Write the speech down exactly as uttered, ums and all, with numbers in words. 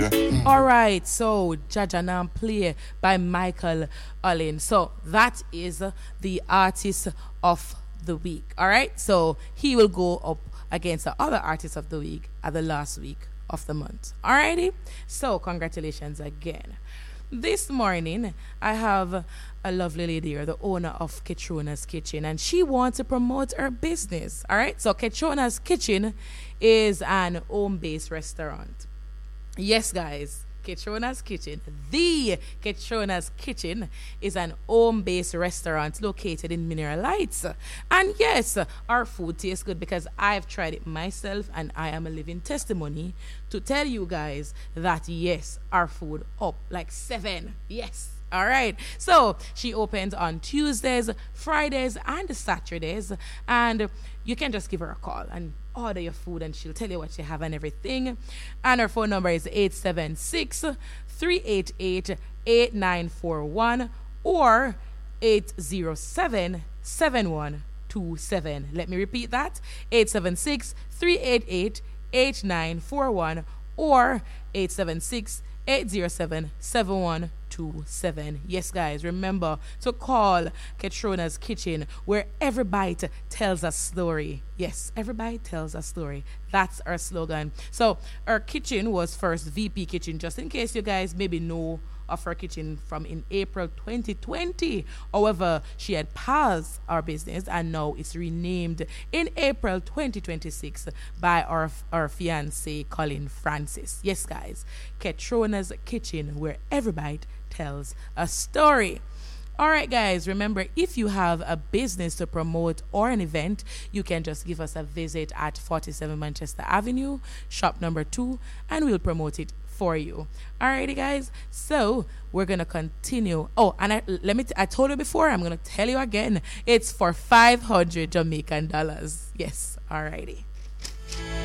Mm. All right, so Jajanam Play by Michael Olin. So that is the artist of the week. All right, so he will go up against the other artist of the week at the last week of the month. All righty, so congratulations again. This morning, I have a lovely lady here, the owner of Ketrona's Kitchen, and she wants to promote her business. All right, so Ketrona's Kitchen is an home-based restaurant. Yes, guys, Ketrona's Kitchen, the Ketrona's Kitchen is an home-based restaurant located in Mineral Heights. And yes, our food tastes good because I've tried it myself and I am a living testimony to tell you guys that yes, our food up like seven. Yes. All right. So she opens on Tuesdays, Fridays, and Saturdays. And you can just give her a call and order your food and she'll tell you what you have and everything. And her phone number is eight seven six, three eight eight, eight nine four one or eight zero seven, seven one two seven. Let me repeat that. eight seven six, three eight eight, eight nine four one or eight seven six, eight zero seven, seven one two seven. Yes, guys, remember to call Ketrona's Kitchen, where every bite tells a story. Yes, every bite tells a story. That's our slogan. So our kitchen was first V P Kitchen, just in case you guys maybe know of her kitchen from in April twenty twenty. However, she had paused our business and now it's renamed in April twenty twenty-six by our our fiancé Colin Francis. Yes, guys, Ketrona's Kitchen, where every bite tells a story. All right, guys, remember, if you have a business to promote or an event, you can just give us a visit at forty-seven Manchester Avenue, shop number two, and we'll promote it for you. Alrighty, guys, so we're gonna continue. Oh, and I, let me t- I told you before, I'm gonna tell you again, it's for five hundred Jamaican dollars. Yes. Alrighty.